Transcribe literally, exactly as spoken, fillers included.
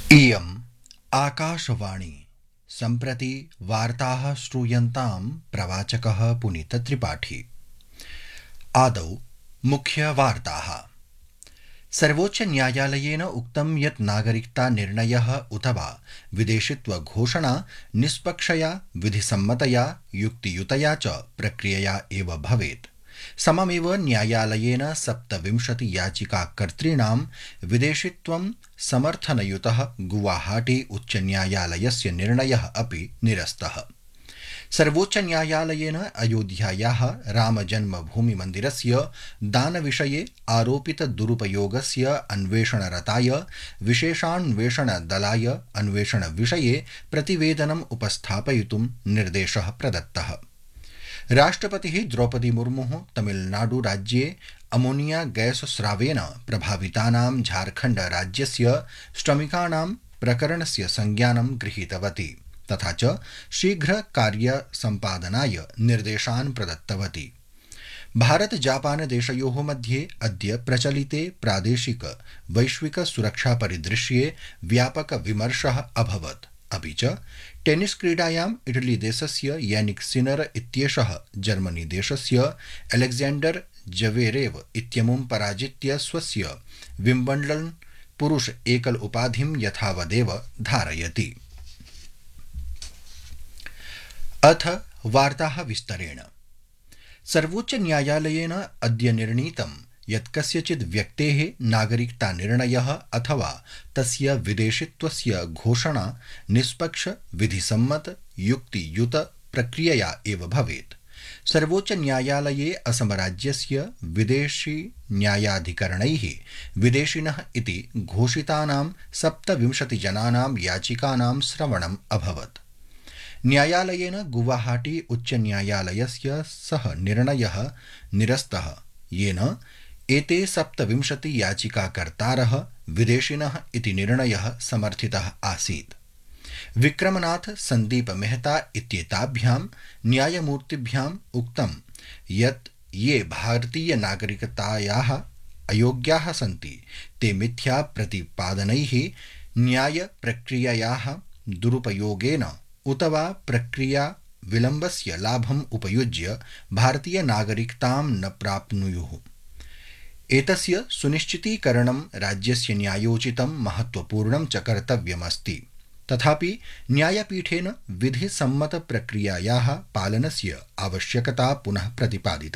इयम् आकाशवाणी सम्प्रति वार्ताः श्रूयन्तां प्रवाचकः पुनीतत्रिपाठी। आदौ मुख्यवार्ताः। सर्वोच्चन्यायालयेन उक्तं यत् नागरिकता निर्णयः अथवा विदेशित्वघोषणा निष्पक्षया विधिसम्मतया युक्तियुतया च प्रक्रियया एव भवेत्। सममेव न्यायालयेन सप्तविंशति याचिकाकर्तॄणां विदेशित्वं समर्थनयुतः गुवाहाटी उच्चन्यायालयस्य निर्णयः अपि निरस्तः। सर्वोच्चन्यायालयेन अयोध्यायाः रामजन्मभूमिमन्दिरस्य दानविषये आरोपित दुरुपयोगस्य अन्वेषणरताय विशेषान्वेषणदलाय अन्वेषणविषये प्रतिवेदनम् उपस्थापयितुं निर्देशः प्रदत्तः। राष्ट्रपतिः द्रौपदी मुर्मुः तमिलनाडु राज्ये अमोनिया गैस स्रावेन प्रभावितानां झारखण्ड राज्यस्य श्रमिकाणां प्रकरणस्य संज्ञानं गृहीतवती तथा च शीघ्र कार्यसम्पादनाय निर्देशान् प्रदत्तवती। भारत जापान देशयोः मध्ये अद्य प्रचलिते प्रादेशिक वैश्विक सुरक्षा परिदृश्ये व्यापक विमर्शः अभवत्। अपि च टेनिस क्रीडायाम् इटली देशस्य यानिक सिनर इत्येषः जर्मनी देशस्य अलेक्जेंडर जवेरेव इत्यमुं पराजित्य स्वस्य विम्बल्डन् पुरुष एकल उपाधिं यथावदेव धारयति। अथ वार्ताः विस्तरेण। सर्वोच्च न्यायालयेन अद्य निर्णीतं यत् कस्यचित् व्यक्तेः नागरिकता निर्णयः अथवा तस्य विदेशित्वस्य घोषणा निष्पक्ष विधिसम्मत युक्तियुत प्रक्रियया एव भवेत्। सर्वोच्च न्यायालये असमराज्यस्य विदेशी न्यायाधिकरणैः विदेशिनः इति घोषितानां सप्तविंशतिजनानां याचिकानां श्रवणम् अभवत्। न्यायालयेन गुवाहाटी उच्चन्यायालयस्य सः निर्णयः निरस्तः, येन एते सप्तविंशति याचिकाकर्तारः विदेशिनः इति निर्णयः समर्थितः आसीत्। विक्रमनाथ संदीप मेहता इत्येताभ्यां न्यायमूर्तिभ्याम् उक्तं यत् ये भारतीय नागरिकतायाः अयोग्याः सन्ति ते मिथ्या प्रतिपादनैः न्याय प्रक्रियायाः दुरुपयोगेन उत वा प्रक्रिया विलम्बस्य लाभम् उपयुज्य भारतीय नागरिकतां न प्राप्नुयुः। एतस्य सुनिश्चितीकरणं राज्यस्य न्यायोचितं महत्वपूर्णं च कर्तव्यमस्ति। तथापि न्यायपीठेन विधिसम्मत प्रक्रियायाः पालनस्य आवश्यकता पुनः प्रतिपादिता।